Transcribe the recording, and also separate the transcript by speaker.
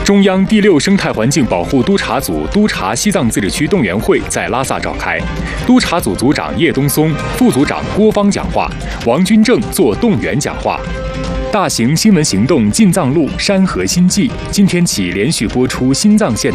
Speaker 1: 中央第6生态环境保护督察组督察西藏自治区动员会在拉萨召开，督察组组长叶东松、副组长郭芳讲话，王军正做动员讲话。大型新闻行动进藏路山河新纪今天起连续播出新藏线